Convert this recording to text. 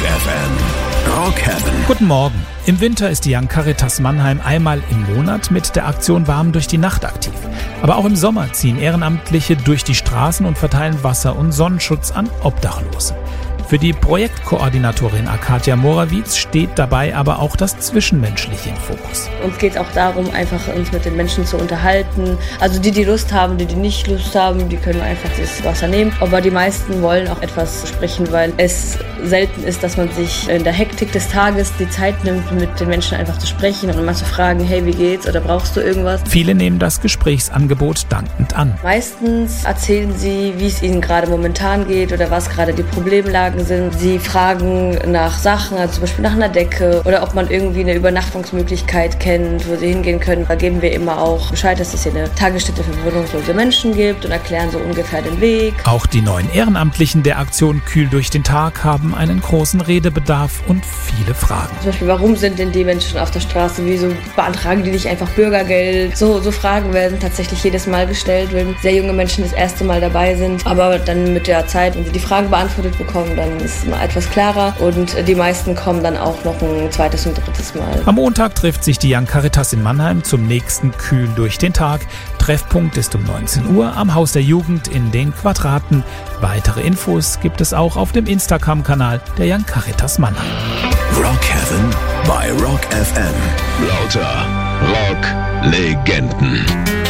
FM. Rock Heaven. Guten Morgen. Im Winter ist die Young Caritas Mannheim einmal im Monat mit der Aktion Warm durch die Nacht aktiv. Aber auch im Sommer ziehen Ehrenamtliche durch die Straßen und verteilen Wasser- und Sonnenschutz an Obdachlose. Für die Projektkoordinatorin Arkadia Morawitz steht dabei aber auch das Zwischenmenschliche im Fokus. Uns geht es auch darum, einfach uns mit den Menschen zu unterhalten. Also die Lust haben, die nicht Lust haben, die können einfach das Wasser nehmen. Aber die meisten wollen auch etwas sprechen, weil es selten ist, dass man sich in der Hektik des Tages die Zeit nimmt, mit den Menschen einfach zu sprechen und mal zu fragen, hey, wie geht's oder brauchst du irgendwas? Viele nehmen das Gesprächsangebot dankend an. Meistens erzählen sie, wie es ihnen gerade momentan geht oder was gerade die Problemlagen sind. Sie fragen nach Sachen, also zum Beispiel nach einer Decke oder ob man irgendwie eine Übernachtungsmöglichkeit kennt, wo sie hingehen können. Da geben wir immer auch Bescheid, dass es hier eine Tagesstätte für wohnungslose Menschen gibt und erklären so ungefähr den Weg. Auch die neuen Ehrenamtlichen der Aktion Kühl durch den Tag haben einen großen Redebedarf und viele Fragen. Zum Beispiel, warum sind denn die Menschen auf der Straße? Wieso beantragen die nicht einfach Bürgergeld? So Fragen werden tatsächlich jedes Mal gestellt, wenn sehr junge Menschen das erste Mal dabei sind. Aber dann mit der Zeit, wenn sie die Fragen beantwortet bekommen, dann ist es immer etwas klarer und die meisten kommen dann auch noch ein zweites und drittes Mal. Am Montag trifft sich die Young Caritas in Mannheim zum nächsten Kühl durch den Tag. Treffpunkt ist um 19 Uhr am Haus der Jugend in den Quadraten. Weitere Infos gibt es auch auf dem Instagram-Kanal der Young Caritas Mannheim. Rock Heaven bei Rock FM. Lauter Rock-Legenden.